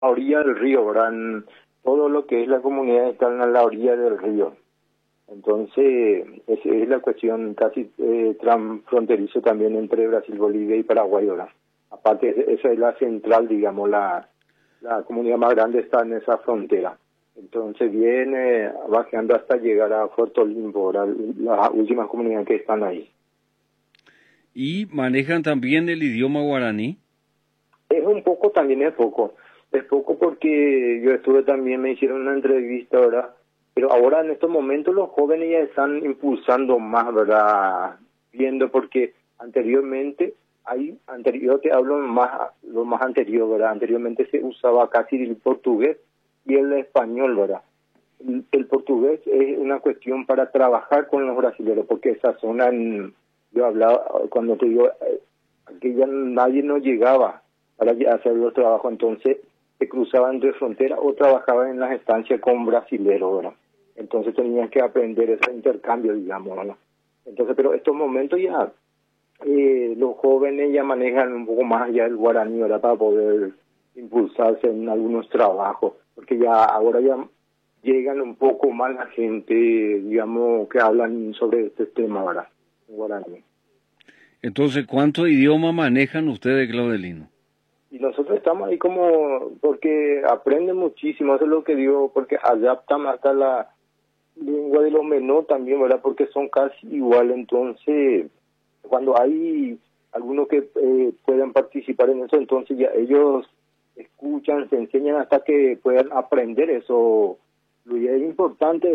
la orilla del río, ¿verdad? Todo lo que es la comunidad está a la orilla del río. Entonces, es la cuestión casi transfronterizo también entre Brasil, Bolivia y Paraguay, ¿verdad? Aparte, esa es la central, digamos, la comunidad más grande está en esa frontera. Entonces viene bajando hasta llegar a Puerto Limpo, ¿verdad? Las últimas comunidades que están ahí. ¿Y manejan también el idioma guaraní? Es un poco, también es poco. Es poco porque yo estuve también, me hicieron una entrevista, ¿verdad? Pero ahora en estos momentos los jóvenes ya están impulsando más, ¿verdad? Viendo porque anteriormente, anterior te hablo más, lo más anterior, ¿verdad? Anteriormente se usaba casi el portugués y el español, ¿verdad? El portugués es una cuestión para trabajar con los brasileños, porque esa zona, yo hablaba, cuando te digo, que ya nadie no llegaba para hacer los trabajos, entonces se cruzaban de frontera o trabajaban en las estancias con brasileros, ¿verdad? Entonces tenían que aprender ese intercambio, digamos, ¿verdad? Entonces, pero estos momentos ya los jóvenes ya manejan un poco más ya el guaraní, ¿verdad? Para poder impulsarse en algunos trabajos, porque ya ahora ya llegan un poco más la gente, digamos, que hablan sobre este tema, ¿verdad? En guaraní. Entonces, ¿cuántos idiomas manejan ustedes, Claudelino? Y nosotros estamos ahí como, porque aprenden muchísimo, eso es lo que digo, porque adaptan hasta la lengua de los menores también, ¿verdad? Porque son casi igual, entonces, cuando hay algunos que puedan participar en eso, entonces ya ellos escuchan, se enseñan hasta que puedan aprender eso. Y es importante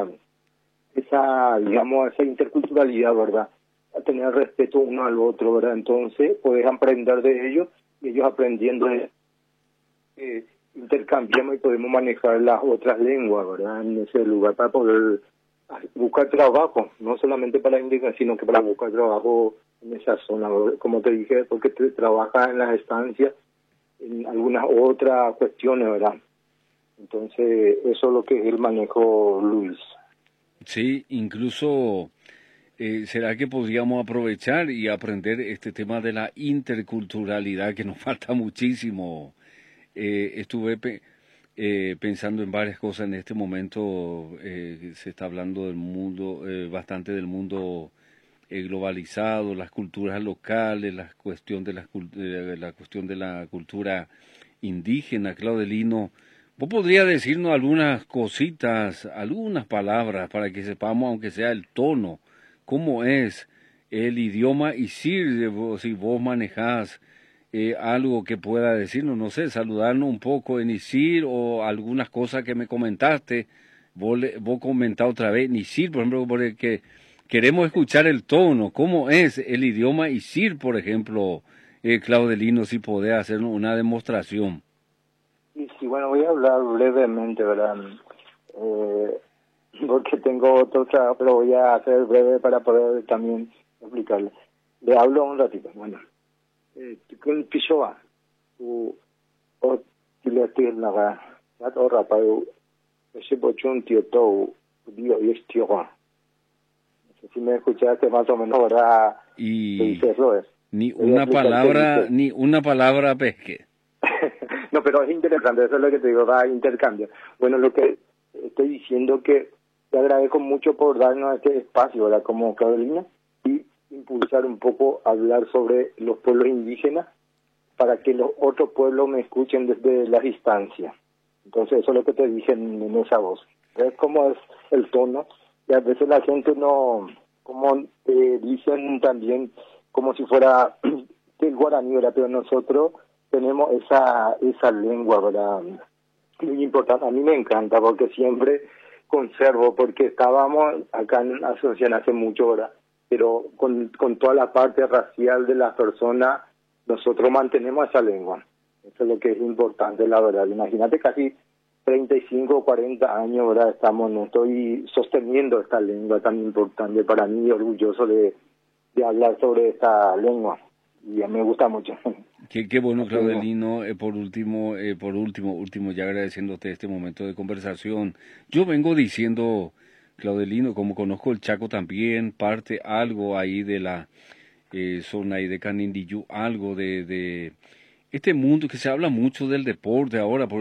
esa, digamos, esa interculturalidad, ¿verdad? A tener respeto uno al otro, ¿verdad? Entonces, puedes aprender de ellos y ellos aprendiendo intercambiamos y podemos manejar las otras lenguas, ¿verdad? En ese lugar para poder buscar trabajo, no solamente para indicar, sino que para buscar trabajo en esa zona, ¿verdad? Como te dije, porque te trabajas en las estancias, en algunas otras cuestiones, ¿verdad? Entonces, eso es lo que es el manejo, Luis. Sí, incluso, ¿será que podríamos aprovechar y aprender este tema de la interculturalidad que nos falta muchísimo? Estuve pensando en varias cosas en este momento. Se está hablando del mundo, bastante del mundo globalizado, las culturas locales, la cuestión de la cuestión de la cultura indígena. Claudelino, ¿vos podrías decirnos algunas cositas, algunas palabras para que sepamos, aunque sea el tono, cómo es el idioma y si vos manejás algo que pueda decirnos, no sé, saludarnos un poco en Isil o algunas cosas que me comentaste? Vos comentá otra vez en Isil, por ejemplo, porque queremos escuchar el tono, cómo es el idioma Isil, por ejemplo, Claudelino, si podés hacernos una demostración. Y sí, bueno, voy a hablar brevemente, ¿verdad? Porque tengo otro trabajo, pero voy a hacer breve para poder también explicarle. Le hablo un ratito, bueno. Tikun pisoa, o tiletir naga, nat ora pau, ese bochun tío tou, dio y es tío Juan. No sé si me escuchaste más o menos, ¿verdad? ¿Qué Y dice eso? Es. ni una palabra pesque. No, pero es interesante, eso es lo que te digo, va a intercambio. Bueno, lo que estoy diciendo que te agradezco mucho por darnos este espacio, ¿verdad? Como Carolina, y impulsar un poco, hablar sobre los pueblos indígenas para que los otros pueblos me escuchen desde la distancia. Entonces, eso es lo que te dije en esa voz. ¿Ves cómo es el tono? Y a veces la gente no, como dicen también, como si fuera el guaraní, ¿verdad? Pero nosotros tenemos esa lengua, ¿verdad? Muy importante. A mí me encanta porque siempre conservo, porque estábamos acá en Asunción hace mucho, ¿verdad? Pero con toda la parte racial de las personas, nosotros mantenemos esa lengua. Eso es lo que es importante, la verdad. Imagínate, casi 35 o 40 años, ¿verdad? No estoy sosteniendo esta lengua tan importante para mí, orgulloso de hablar sobre esta lengua. Y me gusta mucho. Qué bueno, Claudelino. Por último, ya agradeciéndote este momento de conversación. Yo vengo diciendo, Claudelino, como conozco el Chaco también, parte algo ahí de la zona ahí de Canindiyú, algo de este mundo que se habla mucho del deporte ahora,